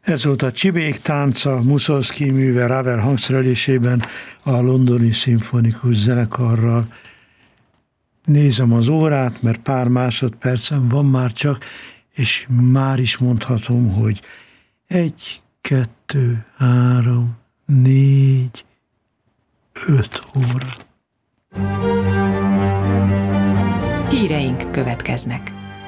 Ez volt a Csibék tánca Muszorgszkij műve Ravel hangszerelésében a Londoni Szimfonikus Zenekarral. Nézem az órát, mert pár másodpercem van már csak, és már is mondhatom, hogy 1, 2, 3, 4, 5 óra. Híreink következnek.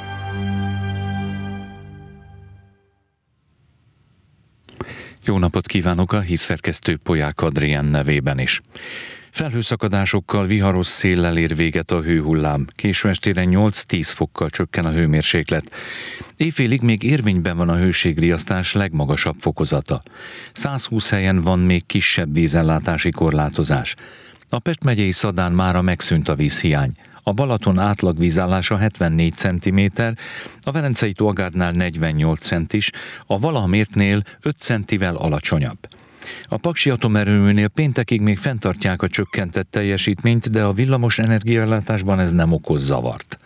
Jó napot kívánok a hírszerkesztő Polyák Adrián nevében is. Felhőszakadásokkal, viharos széllel ér véget a hőhullám. Késő estére 8-10 fokkal csökken a hőmérséklet. Éjfélig még érvényben van a hőségriasztás legmagasabb fokozata. 120 helyen van még kisebb vízellátási korlátozás. A Pest megyei Szadán mára megszűnt a vízhiány. A Balaton átlag vízállása 74 cm, a Velencei Tóagárdnál 48 centis, a valaha mértnél 5 centivel alacsonyabb. A Paksi atomerőműnél péntekig még fenntartják a csökkentett teljesítményt, de a villamos energiaellátásban ez nem okoz zavart.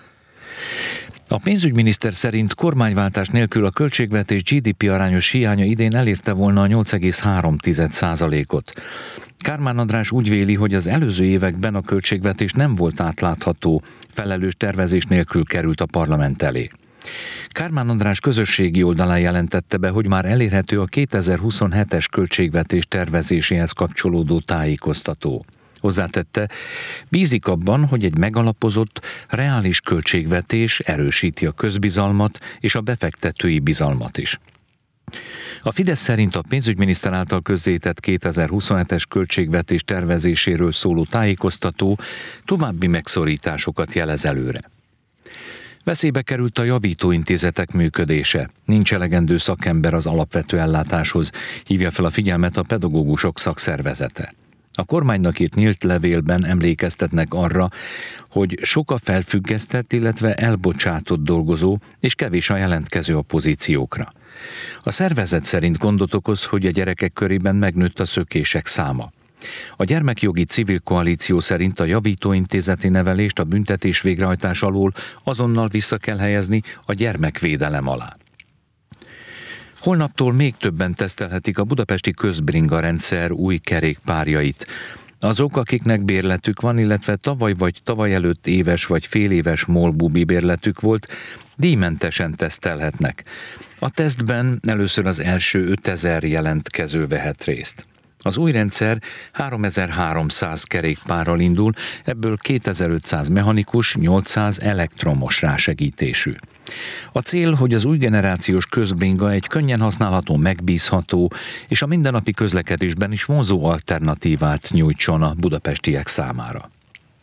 A pénzügyminiszter szerint kormányváltás nélkül a költségvetés GDP arányos hiánya idén elérte volna a 8,3%-ot. Kármán András úgy véli, hogy az előző években a költségvetés nem volt átlátható, felelős tervezés nélkül került a parlament elé. Kármán András közösségi oldalán jelentette be, hogy már elérhető a 2027-es költségvetés tervezéséhez kapcsolódó tájékoztató. Hozzátette, bízik abban, hogy egy megalapozott, reális költségvetés erősíti a közbizalmat és a befektetői bizalmat is. A Fidesz szerint a pénzügyminiszter által közzétett 2027-es költségvetés tervezéséről szóló tájékoztató további megszorításokat jelez előre. Veszélybe került a javítóintézetek működése. Nincs elegendő szakember az alapvető ellátáshoz, hívja fel a figyelmet a pedagógusok szakszervezete. A kormánynak írt nyílt levélben emlékeztetnek arra, hogy sok a felfüggesztett, illetve elbocsátott dolgozó, és kevés a jelentkező a pozíciókra. A szervezet szerint gondot okoz, hogy a gyerekek körében megnőtt a szökések száma. A Gyermekjogi Civil Koalíció szerint a javítóintézeti nevelést a büntetés végrehajtás alól azonnal vissza kell helyezni a gyermekvédelem alá. Holnaptól még többen tesztelhetik a budapesti közbringa rendszer új kerékpárjait. Azok, akiknek bérletük van, illetve tavaly vagy tavaly előtt éves vagy féléves MOL-bubi bérletük volt, díjmentesen tesztelhetnek. A tesztben először az első 5000 jelentkező vehet részt. Az új rendszer 3300 kerékpárral indul, ebből 2500 mechanikus, 800 elektromos rásegítésű. A cél, hogy az új generációs közbringa egy könnyen használható, megbízható és a mindennapi közlekedésben is vonzó alternatívát nyújtson a budapestiek számára.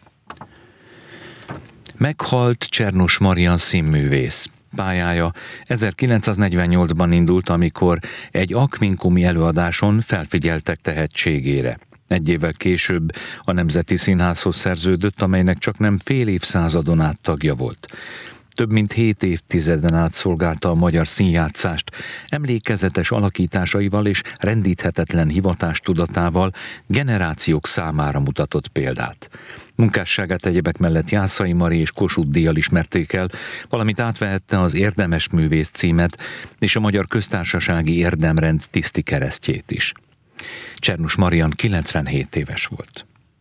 Meghalt Csernus Marian színművész. Pályája 1948-ban indult, amikor egy akvinkumi előadáson felfigyeltek tehetségére. Egy évvel később a Nemzeti Színházhoz szerződött, amelynek csaknem fél évszázadon át tagja volt. Több mint 7 évtizeden át szolgálta a magyar színjátszást, emlékezetes alakításaival és rendíthetetlen hivatástudatával generációk számára mutatott példát. Munkásságát egyebek mellett Jászai Mari és Kossuth-díjjal ismerték el, valamint átvehette az Érdemes művész címet és a Magyar Köztársasági Érdemrend tiszti keresztjét is. Csernus Marian 97 éves volt.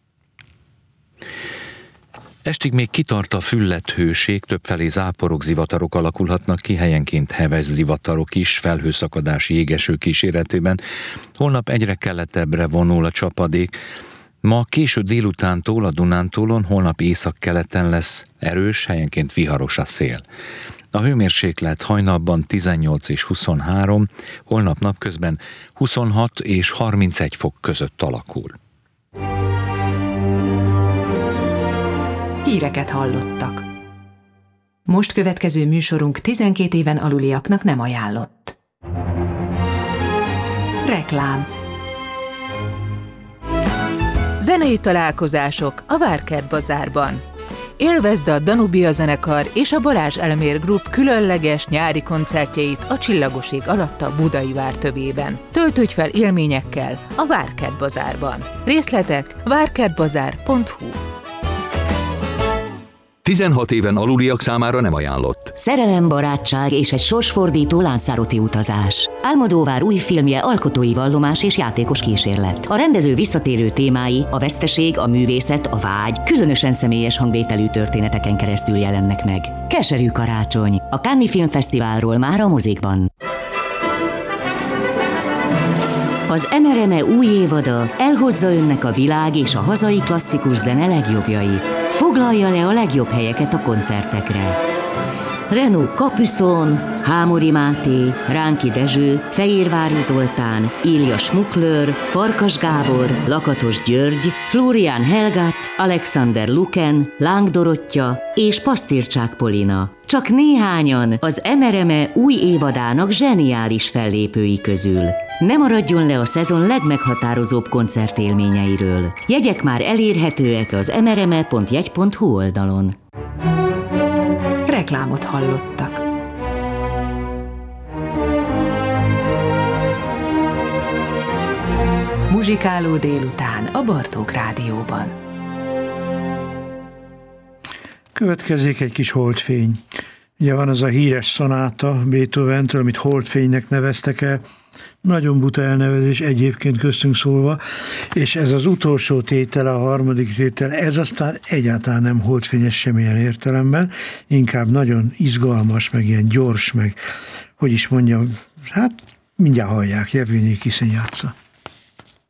Estig még kitart a füllett hőség, többfelé záporok, zivatarok alakulhatnak ki, helyenként heves zivatarok is, felhőszakadás, jégeső kíséretében. Holnap egyre keletebbre vonul a csapadék. Ma késő délutántól a Dunántúlon, holnap északkeleten lesz erős, helyenként viharos a szél. A hőmérséklet hajnalban 18 és 23, holnap napközben 26 és 31 fok között alakul. Híreket hallottak. Most következő műsorunk 12 éven aluliaknak nem ajánlott. Reklám. Zenei találkozások a Várkert Bazárban. Élvezd a Danubia zenekar és a Balázs Elmér Group különleges nyári koncertjeit a Csillagos ég alatt a Budai Vártövében. Töltődj fel élményekkel a Várkert Bazárban. Részletek várkertbazár.hu. 16 éven aluliak számára nem ajánlott. Szerelem, barátság és egy sorsfordító Lanzarote utazás. Almodóvár új filmje alkotói vallomás és játékos kísérlet. A rendező visszatérő témái, a veszteség, a művészet, a vágy, különösen személyes hangvételű történeteken keresztül jelennek meg. Keserű karácsony. A Cannes Filmfesztiválról már a mozikban. Az MRME új évada elhozza önnek a világ és a hazai klasszikus zene legjobbjait. Foglalja le a legjobb helyeket a koncertekre. Renaud Capuçon, Hámori Máté, Ránki Dezső, Fehérvári Zoltán, Ilja Schmuckler, Farkas Gábor, Lakatos György, Florian Helgat, Alexander Luken, Láng Dorottya és Pasztircsák Polina. Csak néhányan az MRME új évadának zseniális fellépői közül. Ne maradjon le a szezon legmeghatározóbb koncertélményeiről. Jegyek már elérhetőek az mrme.jegy.hu oldalon. Reklámot hallottak. Muzsikáló délután a Bartók Rádióban. Következik egy kis holdfény. Ugye van az a híres szonáta Beethoventől, amit holdfénynek neveztek el. Nagyon buta elnevezés egyébként köztünk szólva, és ez az utolsó tétele, a harmadik tétel, ez aztán egyáltalán nem holdfényes semmilyen értelemben, inkább nagyon izgalmas, meg ilyen gyors, meg hogy is mondjam, hát mindjárt hallják, Jevgenyi Kiszin játsza.